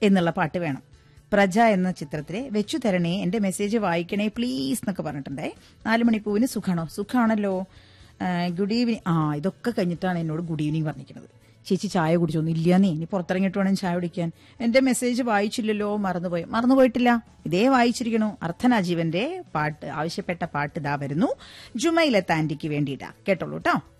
എന്നുള്ള പാട്ട് വേണം. പ്രജ എന്ന ചിത്രത്തിലെ വെച്ചു തരണേ, എന്റെ മെസ്സേജ് വായിക്കണേ പ്ലീസ് എന്നൊക്കെ പറഞ്ഞിട്ടുണ്ടേ. 4 മണിപ്പൂവിന് സുഖാണല്ലോ. Good evening. ഇതൊക്കെ കഴിഞ്ഞിട്ടാണ് എന്നോട് ഗുഡ് ഈവനിങ് പറഞ്ഞിരിക്കുന്നത്. ചേച്ചി ചായ കുടിച്ചൊന്നും ഇല്ലാന്നേ, ഇനി പുറത്തിറങ്ങിയിട്ട് വേണം ചായ കുടിക്കാൻ. എന്റെ മെസ്സേജ് വായിച്ചില്ലല്ലോ, മറന്നുപോയിട്ടില്ല, ഇതേ വായിച്ചിരിക്കണു. അർത്ഥനാജീവന്റെ പാട്ട് ആവശ്യപ്പെട്ട പാട്ട് ഇതാ വരുന്നു. ജുമൈലത്ത് ആന്റിക്ക് വേണ്ടിയിട്ടാ, കേട്ടോളൂ കേട്ടോ.